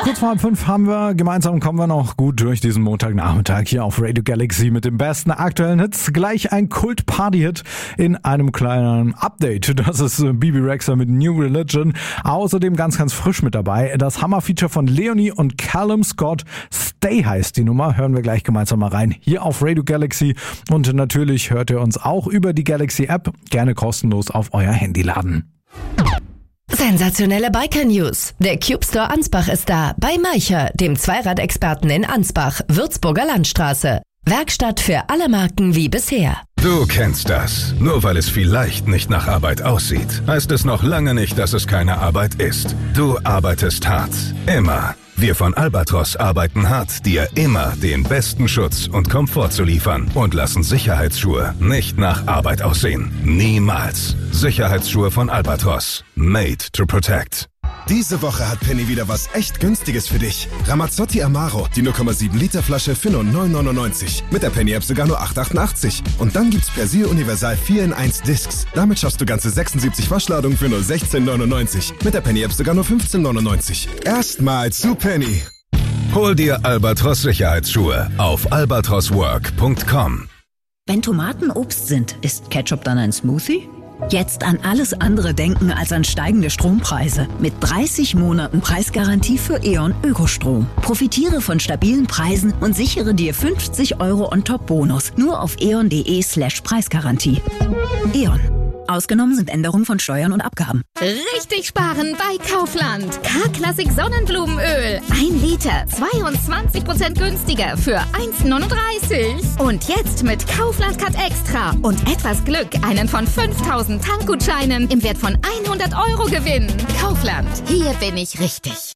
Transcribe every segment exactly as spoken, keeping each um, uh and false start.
Kurz vor halb fünf haben wir, gemeinsam kommen wir noch gut durch diesen Montagnachmittag hier auf Radio Galaxy mit den besten aktuellen Hits. Gleich ein Kult-Party-Hit in einem kleinen Update. Das ist Bebe Rexha mit New Religion. Außerdem ganz, ganz frisch mit dabei das Hammer-Feature von Leonie und Callum Scott. Stay heißt die Nummer. Hören wir gleich gemeinsam mal rein hier auf Radio Galaxy. Und natürlich hört ihr uns auch über die Galaxy-App. Gerne kostenlos auf euer Handy laden. Sensationelle Biker-News. Der Cube Store Ansbach ist da. Bei Maicher, dem Zweiradexperten in Ansbach, Würzburger Landstraße. Werkstatt für alle Marken wie bisher. Du kennst das. Nur weil es vielleicht nicht nach Arbeit aussieht, heißt es noch lange nicht, dass es keine Arbeit ist. Du arbeitest hart. Immer. Wir von Albatros arbeiten hart, dir immer den besten Schutz und Komfort zu liefern und lassen Sicherheitsschuhe nicht nach Arbeit aussehen. Niemals. Sicherheitsschuhe von Albatros. Made to protect. Diese Woche hat Penny wieder was echt Günstiges für dich. Ramazzotti Amaro, die null Komma sieben Liter Flasche für nur neun neunundneunzig. Mit der Penny-App sogar nur acht achtundachtzig. Und dann gibt's Persil Universal vier in eins Discs. Damit schaffst du ganze sechsundsiebzig Waschladungen für nur sechzehn neunundneunzig. Mit der Penny-App sogar nur fünfzehn neunundneunzig. Erstmal zu Penny. Hol dir Albatros Sicherheitsschuhe auf albatros work punkt com. Wenn Tomaten Obst sind, ist Ketchup dann ein Smoothie? Jetzt an alles andere denken als an steigende Strompreise. Mit dreißig Monaten Preisgarantie für E.ON Ökostrom. Profitiere von stabilen Preisen und sichere dir fünfzig Euro on top Bonus. Nur auf eon.de slash Preisgarantie. E.ON. Ausgenommen sind Änderungen von Steuern und Abgaben. Richtig sparen bei Kaufland. K-Klassik Sonnenblumenöl. Ein Liter, zweiundzwanzig Prozent günstiger für eins neununddreißig. Und jetzt mit Kaufland Cut Extra und etwas Glück einen von fünftausend Tankgutscheinen im Wert von hundert Euro gewinnen. Kaufland, hier bin ich richtig.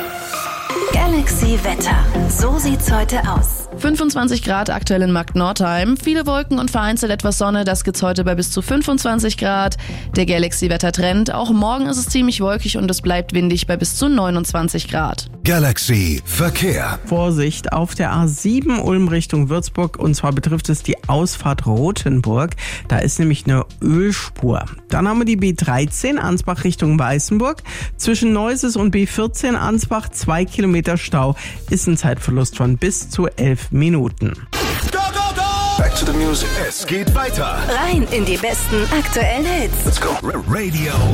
Galaxy Wetter. So sieht's heute aus. fünfundzwanzig Grad aktuell in Markt Nordheim. Viele Wolken und vereinzelt etwas Sonne. Das gibt's heute bei bis zu fünfundzwanzig Grad. Der Galaxy-Wetter-Trend. Auch morgen ist es ziemlich wolkig und es bleibt windig bei bis zu neunundzwanzig Grad. Galaxy Verkehr. Vorsicht auf der A sieben Ulm Richtung Würzburg, und zwar betrifft es die Ausfahrt Rothenburg. Da ist nämlich eine Ölspur. Dann haben wir die B dreizehn Ansbach Richtung Weißenburg. Zwischen Neuses und B vierzehn Ansbach zwei Kilometer Stau. Ist ein Zeitverlust von bis zu elf Minuten. Go, go, go! Back to the music. Es geht weiter. Rein in die besten aktuellen Hits. Let's go. Radio